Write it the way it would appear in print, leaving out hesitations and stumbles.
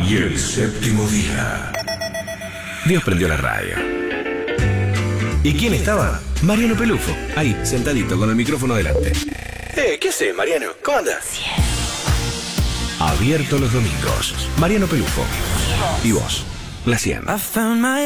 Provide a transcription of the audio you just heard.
Y el séptimo día. Dios prendió la radio. ¿Y quién estaba? Mariano Pelufo, ahí, sentadito, con el micrófono delante. ¿Qué haces, Mariano? ¿Cómo andas? Abierto los domingos. Mariano Pelufo. Y vos, la 100.